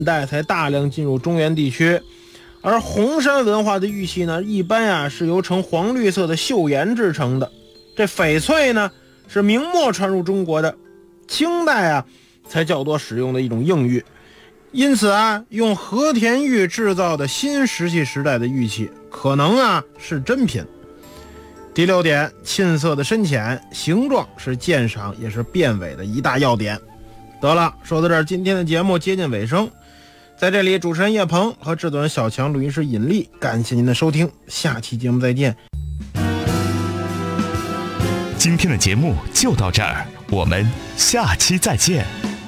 代才大量进入中原地区。而红山文化的玉器呢，一般是由呈黄绿色的岫岩制成的。这翡翠呢，是明末传入中国的，清代才较多使用的一种硬玉。因此用和田玉制造的新石器时代的玉器，可能是真品。第6点，沁色的深浅，形状是鉴赏也是辨伪的一大要点。得了，说到这儿，今天的节目接近尾声。在这里，主持人叶鹏和制作人小强、录音师尹力，感谢您的收听，下期节目再见。 今天的节目就到这儿，我们下期再见。